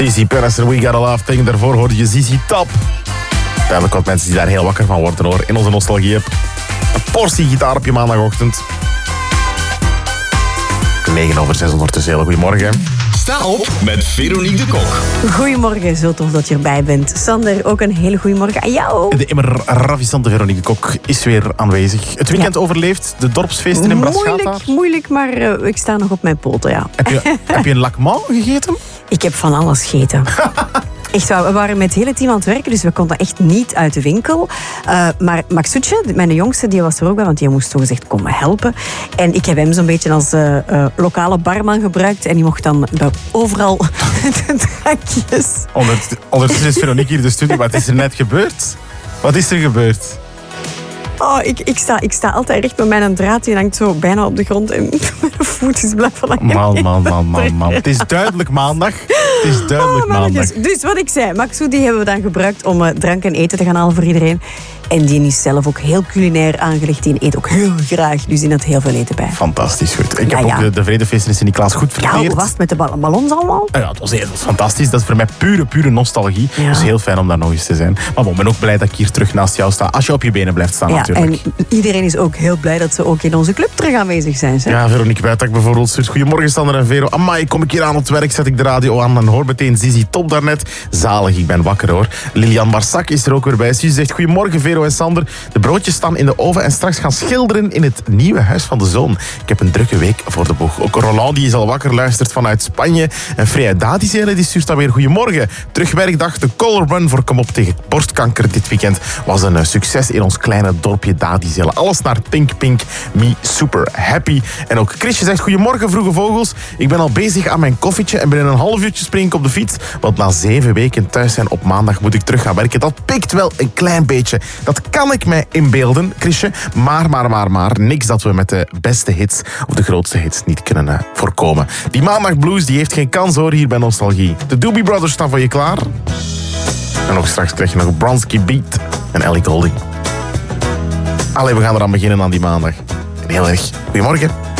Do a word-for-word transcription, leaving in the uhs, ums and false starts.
Zizi Pereser, We Got a Love Thing. Daarvoor hoorde je Zizi Top. Duidelijk wat mensen die daar heel wakker van worden hoor. In onze nostalgie-app. Een portie gitaar op je maandagochtend. negen over zes ondertussen. Heel goedemorgen. Sta op met Veronique de Kok. Goedemorgen, zo tof dat je erbij bent. Sander, ook een hele goede morgen aan jou. De immer ravissante Veronique de Kok is weer aanwezig. Het weekend ja. overleefd, de dorpsfeesten in Braschaat. Moeilijk, moeilijk, maar uh, ik sta nog op mijn poten, ja. Heb je, heb je een lacmant gegeten? Ik heb van alles gegeten. Echt waar, we waren met het hele team aan het werken, dus we konden echt niet uit de winkel. Uh, maar Maxoetje, mijn jongste, die was er ook bij, want die moest zogezegd komen helpen. En ik heb hem zo'n beetje als uh, uh, lokale barman gebruikt. En die mocht dan overal de drankjes. Ondertussen is Veronique hier in de studio. Wat is er net gebeurd? Wat is er gebeurd? Oh, ik, ik, sta, ik sta altijd recht met mijn draad. Die hangt zo bijna op de grond en mijn voet is blijven hangen. Man, man, man, man, man. Het is duidelijk maandag. Het is duidelijk oh, maandag. Dus wat ik zei, Maxo, die hebben we dan gebruikt om uh, drank en eten te gaan halen voor iedereen. En die is zelf ook heel culinair aangelegd. Die eet ook heel graag, dus die had heel veel eten bij. Fantastisch goed. Ik ja, heb ja. ook de, de Vredefeesten in Sint-Niklaas goed verteerd. Ja, hoe was het met de ball- ballons allemaal? Ja, het was, heel, het was fantastisch. Dat is voor mij pure, pure nostalgie. Ja. Dus heel fijn om daar nog eens te zijn. Maar bon, ik ben ook blij dat ik hier terug naast jou sta. Als je op je benen blijft staan ja, natuurlijk. En iedereen is ook heel blij dat ze ook in onze club terug aanwezig zijn. Zeg. Ja, Veronique Buitak bijvoorbeeld stuurt. Goedemorgen Sander en Vero. Amai, kom ik hier aan op het werk, zet ik de radio aan en hoor meteen Zizi Top daarnet. Zalig, ik ben wakker hoor. Lilian Barsak is er ook weer bij. Ze zegt, goedemorgen Vero en Sander. De broodjes staan in de oven en straks gaan schilderen in het nieuwe huis van de zoon. Ik heb een drukke week voor de boeg. Ook Roland die is al wakker, luistert vanuit Spanje. En Freya Dadizele die stuurt dan weer goedemorgen. Terugwerkdag, de Color Run voor Kom op tegen borstkanker dit weekend was een succes in ons kleine dorpje Dadizele. Alles naar Pink Pink, me super happy. En ook Chrisje zegt, goedemorgen vroege vogels. Ik ben al bezig aan mijn koffietje en binnen een half uurtje spring ik op de fiets. Want na zeven weken thuis zijn op maandag moet ik terug gaan werken. Dat pikt wel een klein beetje. Dat kan ik mij inbeelden, Chrisje. Maar, maar, maar, maar, niks dat we met de beste hits of de grootste hits niet kunnen uh, voorkomen. Die maandag blues die heeft geen kans hoor hier bij Nostalgie. De Doobie Brothers staan voor je klaar. En nog straks krijg je nog Bronski Beat en Ellie Goulding. Allee, we gaan eraan beginnen aan die maandag. Heel erg. Goedemorgen.